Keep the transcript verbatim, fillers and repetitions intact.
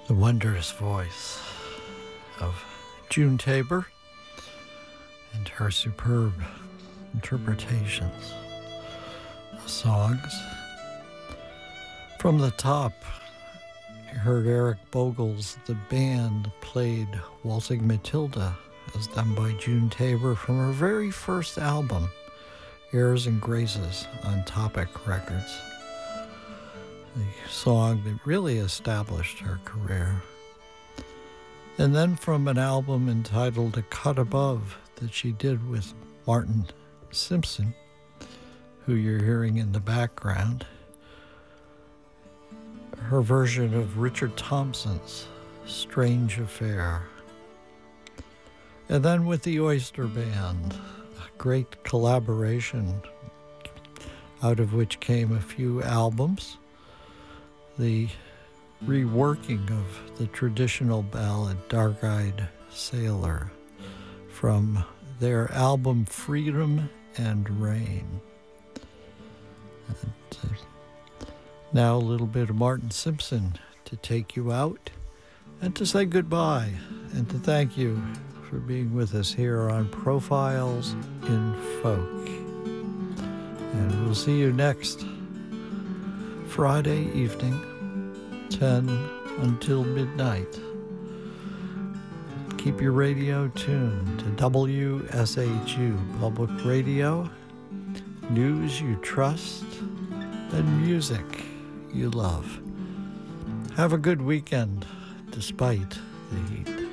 The wondrous voice of June Tabor and her superb interpretations of songs. From the top, you heard Eric Bogle's The Band played Waltzing Matilda, as done by June Tabor from her very first album, Airs and Graces, on Topic Records. The song that really established her career. And then from an album entitled A Cut Above that she did with Martin Simpson, who you're hearing in the background, her version of Richard Thompson's Strange Affair. And then with the Oyster Band, a great collaboration out of which came a few albums. The reworking of the traditional ballad Dark-Eyed Sailor from their album Freedom and Rain. And, uh, now a little bit of Martin Simpson to take you out and to say goodbye and to thank you for being with us here on Profiles in Folk. And we'll see you next Friday evening, ten until midnight. Keep your radio tuned to W S H U Public Radio, news you trust, and music you love. Have a good weekend despite the heat.